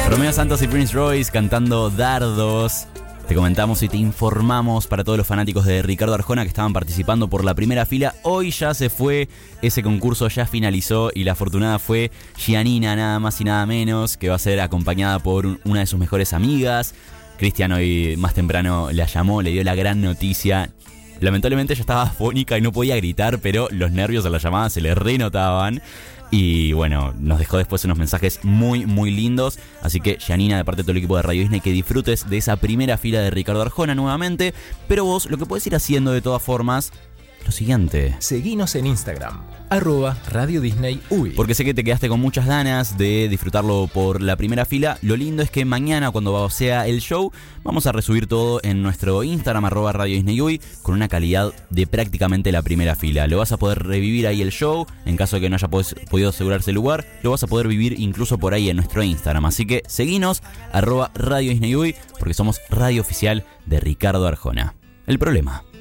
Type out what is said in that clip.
Romeo Santos y Prince Royce cantando Dardos. Te comentamos y te informamos para todos los fanáticos de Ricardo Arjona que estaban participando por la primera fila. Hoy ya se fue, ese concurso ya finalizó y la afortunada fue Giannina, nada más y nada menos, que va a ser acompañada por una de sus mejores amigas. Cristian hoy más temprano la llamó, le dio la gran noticia. Lamentablemente ella estaba afónica y no podía gritar, pero los nervios a la llamada se le renotaban. Y bueno, nos dejó después unos mensajes muy, muy lindos. Así que, Giannina, de parte de todo el equipo de Radio Disney, que disfrutes de esa primera fila de Ricardo Arjona nuevamente. Pero vos, lo que podés ir haciendo de todas formas, lo siguiente: seguinos en Instagram, @Radio Disney UI. Porque sé que te quedaste con muchas ganas de disfrutarlo por la primera fila. Lo lindo es que mañana, cuando sea el show, vamos a resubir todo en nuestro Instagram, @Radio Disney UI, con una calidad de prácticamente la primera fila. Lo vas a poder revivir ahí el show, en caso de que no haya podido asegurarse el lugar. Lo vas a poder vivir incluso por ahí en nuestro Instagram. Así que seguinos, @Radio Disney UI, porque somos radio oficial de Ricardo Arjona. El problema.